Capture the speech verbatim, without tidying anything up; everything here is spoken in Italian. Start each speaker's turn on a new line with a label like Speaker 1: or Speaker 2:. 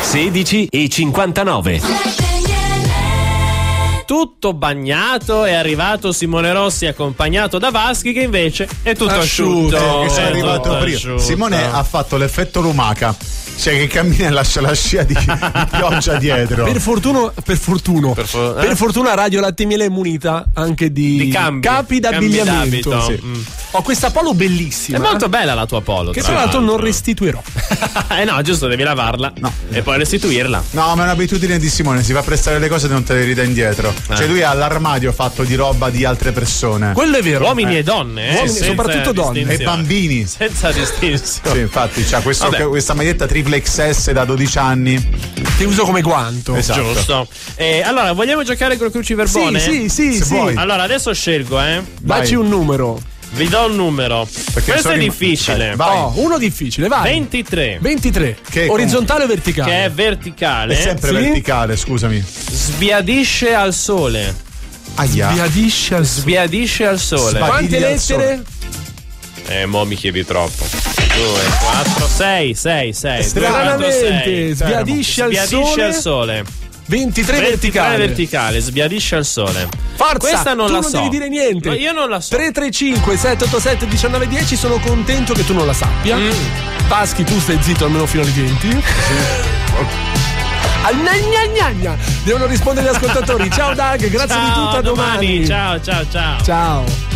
Speaker 1: sedici e cinquantanove.
Speaker 2: Tutto bagnato è arrivato Simone Rossi accompagnato da Vaschi che invece è tutto asciutto,
Speaker 3: asciutto che è
Speaker 2: è
Speaker 3: arrivato prima.
Speaker 2: Asciutto.
Speaker 3: Simone ha fatto l'effetto lumaca, cioè che cammina e lascia la scia di, di pioggia dietro.
Speaker 4: Per fortuna, per fortuna,
Speaker 2: per, for- eh?
Speaker 4: per fortuna Radio Latte e Miele è munita anche di,
Speaker 2: di cambi,
Speaker 4: capi d'abbigliamento.
Speaker 2: cambi
Speaker 4: Sì.
Speaker 2: mm.
Speaker 4: Ho questa polo bellissima.
Speaker 2: È molto bella la tua polo.
Speaker 4: Che tra l'altro non restituirò.
Speaker 2: Eh no, giusto, devi lavarla
Speaker 3: no.
Speaker 2: e poi restituirla.
Speaker 3: No, ma è un'abitudine di Simone, si fa prestare le cose e non te le ridà indietro. Eh. Cioè lui ha l'armadio fatto di roba di altre persone.
Speaker 4: Quello è vero.
Speaker 2: Uomini
Speaker 4: eh.
Speaker 2: e donne, eh?
Speaker 4: Uomini, soprattutto donne.
Speaker 3: E bambini.
Speaker 2: Senza distinzione.
Speaker 3: Sì, infatti, c'ha questo, questa maglietta triple X S da dodici anni.
Speaker 4: Ti uso come guanto.
Speaker 2: Esatto. Giusto. Eh, allora, vogliamo giocare col cruciverbone?
Speaker 4: Sì, sì, sì, sì.
Speaker 2: Allora, adesso scelgo, eh.
Speaker 4: Dacci un numero.
Speaker 2: Vi do un numero. Perché questo è difficile.
Speaker 4: Vai. Oh, uno difficile, vai.
Speaker 2: ventitré.
Speaker 4: ventitré. Che orizzontale o verticale?
Speaker 2: Che è verticale.
Speaker 3: È sempre
Speaker 4: sì?
Speaker 3: verticale, scusami.
Speaker 2: Sbiadisce al sole.
Speaker 3: Aia.
Speaker 4: Sbiadisce al sole.
Speaker 2: Sbiadisce al sole.
Speaker 4: Sbadigli. Quante lettere?
Speaker 2: Eh, mo mi chiedi troppo. due, quattro, sei, sei, sei.
Speaker 4: Stranamente, sbiadisce al
Speaker 2: sbiadisce
Speaker 4: sole.
Speaker 2: al sole.
Speaker 4: ventitré verticale.
Speaker 2: verticale, sbiadisce al sole.
Speaker 4: Forza,
Speaker 2: questa non
Speaker 4: tu
Speaker 2: la
Speaker 4: non
Speaker 2: so.
Speaker 4: devi dire niente.
Speaker 2: No, io non la so.
Speaker 4: tre tre cinque sette otto sette uno nove uno zero, sono contento che tu non la sappia. Mm. Paschi, tu stai zitto almeno fino alle venti. Al gna gna gna gna. Devono rispondere gli ascoltatori. Ciao Dag, grazie
Speaker 2: ciao,
Speaker 4: di tutto, a domani.
Speaker 2: domani. Ciao, ciao, ciao.
Speaker 4: Ciao.